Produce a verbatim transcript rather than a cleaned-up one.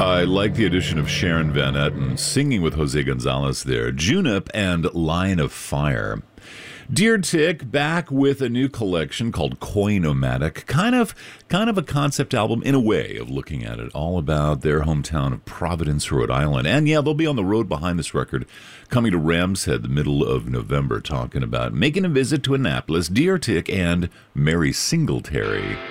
I like the addition of Sharon Van Etten singing with Jose Gonzalez there. Junip and Line of Fire. Deer Tick back with a new collection called Koi-Nomadic. Kind of, kind of a concept album in a way of looking at it. All about their hometown of Providence, Rhode Island. And yeah, they'll be on the road behind this record, coming to Ram's Head the middle of November, talking about making a visit to Annapolis, Deer Tick, and Mary Singletary.